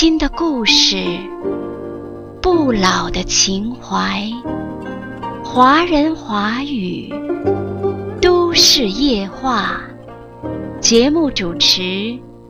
新的故事，不老的情怀，华人华语，都市夜话。节目主持